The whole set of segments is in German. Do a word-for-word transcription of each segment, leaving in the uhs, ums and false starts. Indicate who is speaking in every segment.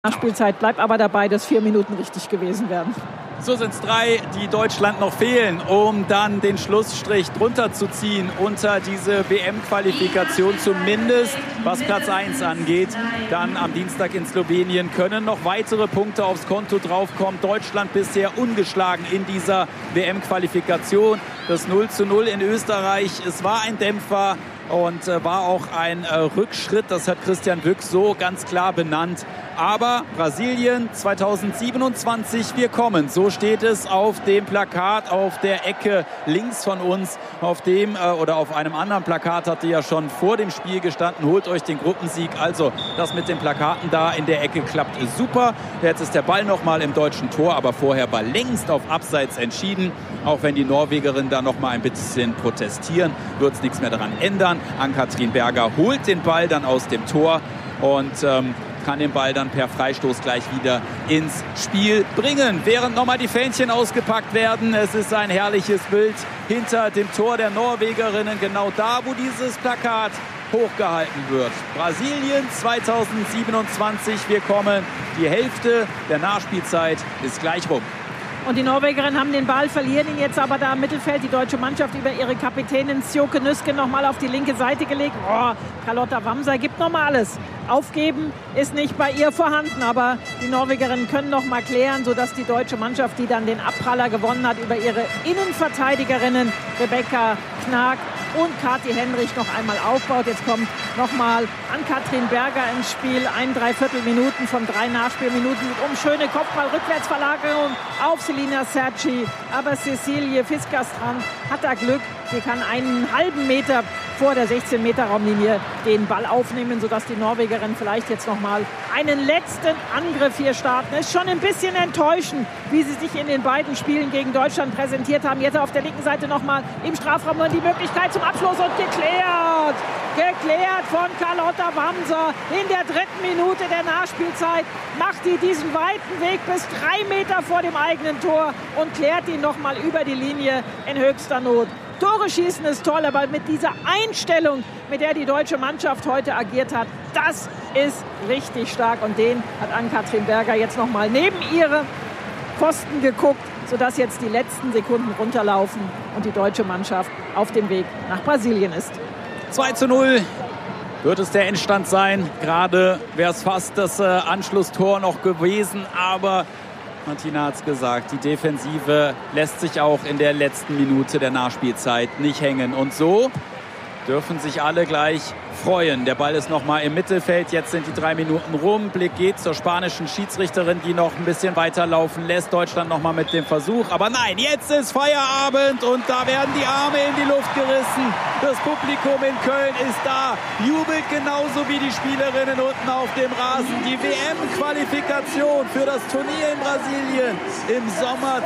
Speaker 1: Nachspielzeit, bleibt aber dabei, dass vier Minuten richtig gewesen wären.
Speaker 2: So sind es drei, die Deutschland noch fehlen, um dann den Schlussstrich drunter zu ziehen unter diese W M-Qualifikation, zumindest was Platz eins angeht. Dann am Dienstag in Slowenien können noch weitere Punkte aufs Konto draufkommen. Deutschland bisher ungeschlagen in dieser W M-Qualifikation. Das null zu null in Österreich, es war ein Dämpfer und äh, war auch ein äh, Rückschritt. Das hat Christian Wück so ganz klar benannt. Aber Brasilien zweitausendsiebenundzwanzig, wir kommen. So steht es auf dem Plakat auf der Ecke links von uns. Auf dem äh, oder auf einem anderen Plakat hatte ja schon vor dem Spiel gestanden, holt euch den Gruppensieg. Also das mit den Plakaten da in der Ecke klappt super. Jetzt ist der Ball nochmal im deutschen Tor, aber vorher war längst auf Abseits entschieden. Auch wenn die Norwegerinnen da nochmal ein bisschen protestieren, wird es nichts mehr daran ändern. Ann-Katrin Berger holt den Ball dann aus dem Tor und ähm, kann den Ball dann per Freistoß gleich wieder ins Spiel bringen. Während nochmal die Fähnchen ausgepackt werden. Es ist ein herrliches Bild hinter dem Tor der Norwegerinnen. Genau da, wo dieses Plakat hochgehalten wird. Brasilien zweitausendsiebenundzwanzig, wir kommen. Die Hälfte der Nachspielzeit ist gleich rum.
Speaker 1: Und die Norwegerinnen haben den Ball, verlieren ihn jetzt aber da im Mittelfeld. Die deutsche Mannschaft über ihre Kapitänin Sjoke Nüsken nochmal auf die linke Seite gelegt. Oh, Carlotta Wamser gibt nochmal alles. Aufgeben ist nicht bei ihr vorhanden, aber die Norwegerinnen können noch mal klären, sodass die deutsche Mannschaft, die dann den Abpraller gewonnen hat, über ihre Innenverteidigerinnen Rebecca Knag und Kathi Henrich noch einmal aufbaut. Jetzt kommt noch mal Ann-Katrin Berger ins Spiel. Ein Dreiviertelminuten von drei Nachspielminuten um schöne Kopfball-Rückwärtsverlagerung auf Selina Serci. Aber Cecilie Fiskastrand hat da Glück. Sie kann einen halben Meter vor der sechzehn-Meter-Raumlinie den Ball aufnehmen, sodass die Norwegerinnen vielleicht jetzt noch mal einen letzten Angriff hier starten. Ist schon ein bisschen enttäuschend, wie sie sich in den beiden Spielen gegen Deutschland präsentiert haben. Jetzt auf der linken Seite noch mal im Strafraum die Möglichkeit zum Abschluss und geklärt. Geklärt von Carlotta Wamser. In der dritten Minute der Nachspielzeit macht die diesen weiten Weg bis drei Meter vor dem eigenen Tor und klärt ihn noch mal über die Linie in höchster Not. Tore schießen ist toll, aber mit dieser Einstellung, mit der die deutsche Mannschaft heute agiert hat, das ist richtig stark. Und den hat Ann-Katrin Berger jetzt noch mal neben ihre Pfosten geguckt, sodass jetzt die letzten Sekunden runterlaufen und die deutsche Mannschaft auf dem Weg nach Brasilien ist.
Speaker 2: zwei zu null wird es der Endstand sein. Gerade wäre es fast das äh, Anschlusstor noch gewesen, aber Martina hat es gesagt, die Defensive lässt sich auch in der letzten Minute der Nachspielzeit nicht hängen. Und so dürfen sich alle gleich freuen. Der Ball ist noch mal im Mittelfeld. Jetzt sind die drei Minuten rum. Blick geht zur spanischen Schiedsrichterin, die noch ein bisschen weiterlaufen lässt. Deutschland noch mal mit dem Versuch. Aber nein, jetzt ist Feierabend und da werden die Arme in die Luft gerissen. Das Publikum in Köln ist da, jubelt genauso wie die Spielerinnen unten auf dem Rasen. Die W M-Qualifikation für das Turnier in Brasilien im Sommer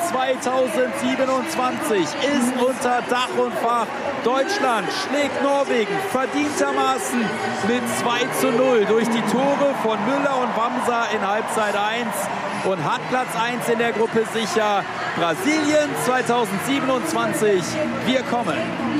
Speaker 2: zweitausendsiebenundzwanzig ist unter Dach und Fach. Deutschland schlägt Norwegen verdientermaßen mit zwei zu null durch die Tore von Müller und Wamser in Halbzeit eins und hat Platz eins in der Gruppe sicher. Brasilien zweitausendsiebenundzwanzig, wir kommen.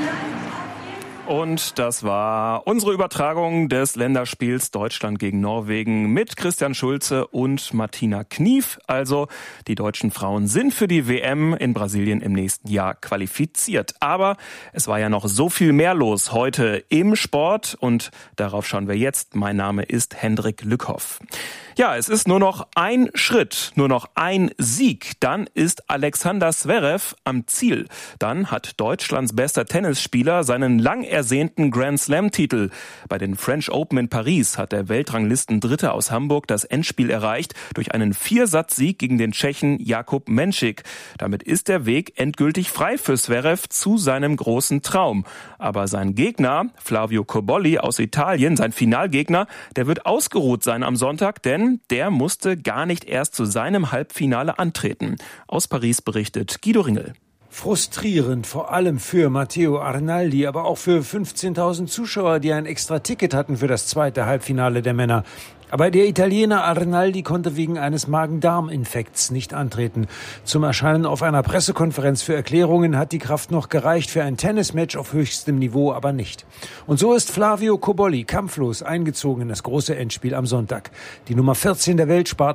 Speaker 3: Und das war unsere Übertragung des Länderspiels Deutschland gegen Norwegen mit Christian Schulze und Martina Knief. Also die deutschen Frauen sind für die W M in Brasilien im nächsten Jahr qualifiziert. Aber es war ja noch so viel mehr los heute im Sport und darauf schauen wir jetzt. Mein Name ist Hendrik Lückhoff. Ja, es ist nur noch ein Schritt, nur noch ein Sieg. Dann ist Alexander Zverev am Ziel. Dann hat Deutschlands bester Tennisspieler seinen lang ersehnten Grand Slam-Titel. Bei den French Open in Paris hat der Weltranglisten-Dritte aus Hamburg das Endspiel erreicht durch einen Viersatzsieg gegen den Tschechen Jakub Menšík. Damit ist der Weg endgültig frei für Zverev zu seinem großen Traum. Aber sein Gegner, Flavio Cobolli aus Italien, sein Finalgegner, der wird ausgeruht sein am Sonntag, denn der musste gar nicht erst zu seinem Halbfinale antreten. Aus Paris berichtet Guido Ringel.
Speaker 4: Frustrierend, vor allem für Matteo Arnaldi, aber auch für fünfzehntausend Zuschauer, die ein extra Ticket hatten für das zweite Halbfinale der Männer. Aber der Italiener Arnaldi konnte wegen eines Magen-Darm-Infekts nicht antreten. Zum Erscheinen auf einer Pressekonferenz für Erklärungen hat die Kraft noch gereicht, für ein Tennismatch auf höchstem Niveau aber nicht. Und so ist Flavio Cobolli kampflos eingezogen in das große Endspiel am Sonntag. Die Nummer vierzehn der Weltsparte